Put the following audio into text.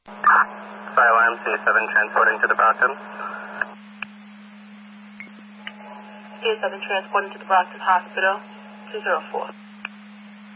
Fire alarm C7 transporting to the Brockton. C7 transporting to the Brockton Hospital, 204.